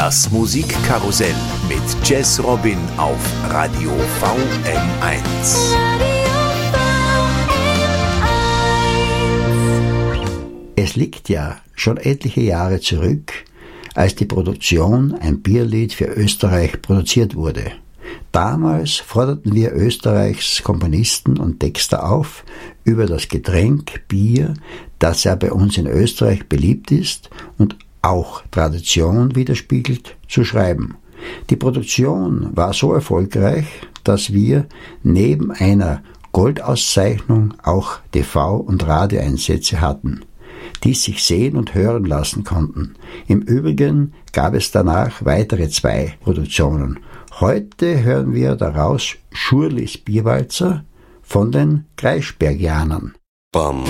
Das Musikkarussell mit Jazz Robin auf Radio VM1. Es liegt ja schon etliche Jahre zurück, als die Produktion Ein Bierlied für Österreich produziert wurde. Damals forderten wir Österreichs Komponisten und Texter auf, über das Getränk Bier, das ja bei uns in Österreich beliebt ist und auch Tradition widerspiegelt, zu schreiben. Die Produktion war so erfolgreich, dass wir neben einer Goldauszeichnung auch TV- und Radioeinsätze hatten, die sich sehen und hören lassen konnten. Im Übrigen gab es danach weitere 2 Produktionen. Heute hören wir daraus Schurlis Bierwalzer von den Kreischbergianern. Bam.